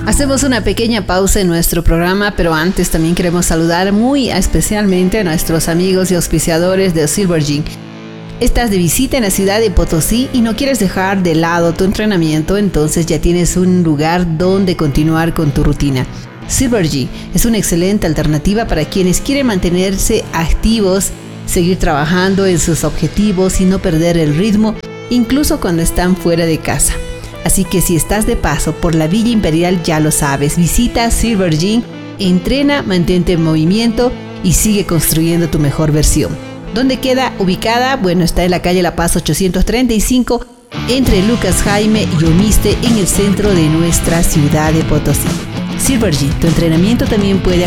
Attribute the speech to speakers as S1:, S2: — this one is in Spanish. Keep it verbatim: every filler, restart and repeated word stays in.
S1: Hacemos una pequeña pausa en nuestro programa, pero antes también queremos saludar muy especialmente a nuestros amigos y auspiciadores de Silver Gym. Estás de visita en la ciudad de Potosí y no quieres dejar de lado tu entrenamiento, entonces ya tienes un lugar donde continuar con tu rutina. Silver Gym es una excelente alternativa para quienes quieren mantenerse activos, seguir trabajando en sus objetivos y no perder el ritmo, incluso cuando están fuera de casa. Así que si estás de paso por la Villa Imperial, ya lo sabes, visita Silver Gym, entrena, mantente en movimiento y sigue construyendo tu mejor versión. ¿Dónde queda ubicada? Bueno, está en la calle La Paz ochocientos treinta y cinco, entre Lucas Jaime y Omiste, en el centro de nuestra ciudad de Potosí. Silver Gym, tu entrenamiento también puede